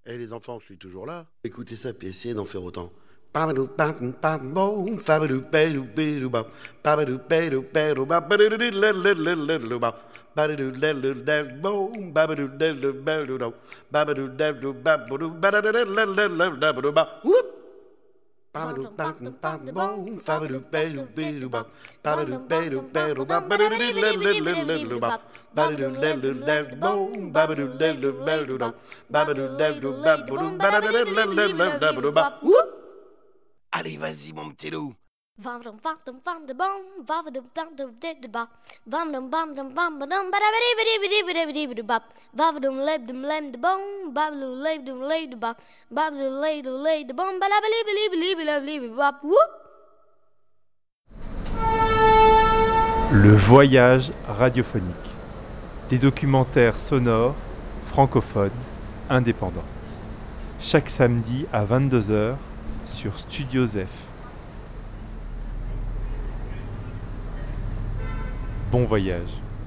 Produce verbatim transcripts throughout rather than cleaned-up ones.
Et les enfants, je suis toujours là. Écoutez ça, puis essayez d'en faire autant. Allez, vas-y, mon petit loup. Le voyage radiophonique. Des documentaires sonores, francophones, indépendants. Chaque samedi à vingt-deux heures sur Studio Zef. Bon voyage.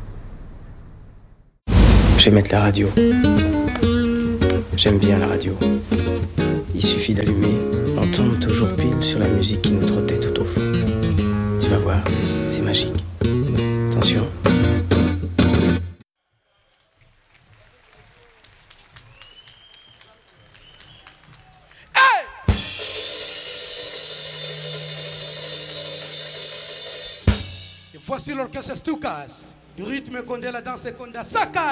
Je vais mettre la radio. J'aime bien la radio. Il suffit d'allumer, on tombe toujours pile sur la musique qui nous trottait tout au fond. Tu vas voir, c'est magique. Attention. Voici l'orchestre Stukas, du rythme qu'on la danse et qu'on saccade.